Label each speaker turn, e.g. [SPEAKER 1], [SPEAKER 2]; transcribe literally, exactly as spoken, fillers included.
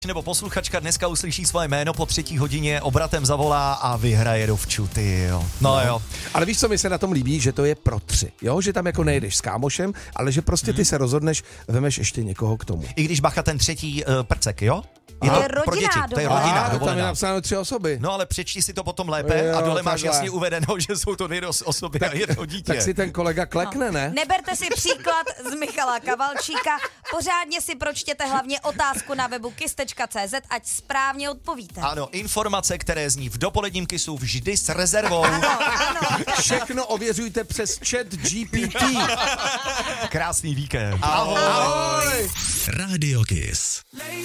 [SPEAKER 1] Nebo posluchačka dneska uslyší svoje jméno po třetí hodině, obratem zavolá a vyhraje do včuty, jo. No, no jo.
[SPEAKER 2] Ale víš, co mi se na tom líbí, že to je pro tři, jo, že tam jako nejdeš s kámošem, ale že prostě ty se rozhodneš, vemeš ještě někoho k tomu.
[SPEAKER 1] I když bacha ten třetí uh, prcek, jo?
[SPEAKER 3] Je to
[SPEAKER 1] pro
[SPEAKER 3] rodinná
[SPEAKER 1] děti, to je
[SPEAKER 3] dovolená.
[SPEAKER 1] rodinná
[SPEAKER 2] Aha, tam je
[SPEAKER 1] dovolená.
[SPEAKER 2] napsáno tři osoby.
[SPEAKER 1] No ale přečti si to potom lépe
[SPEAKER 2] Jo,
[SPEAKER 1] a dole máš
[SPEAKER 2] takhle.
[SPEAKER 1] jasně uvedeno, že jsou to dvě os- osoby a jedno dítě.
[SPEAKER 2] Tak si ten kolega klekne, ne?
[SPEAKER 3] Neberte si příklad z Michala Kavalčíka, pořádně si pročtěte hlavně otázku na webu kiss tečka cé zet, ať správně odpovíte.
[SPEAKER 1] Ano, informace, které zní v dopoledním kisu vždy s rezervou.
[SPEAKER 3] Ano, ano.
[SPEAKER 2] Všechno ověřujte přes chat G P T.
[SPEAKER 1] Krásný víkend.
[SPEAKER 2] Ahoj.
[SPEAKER 4] Radio Kiss.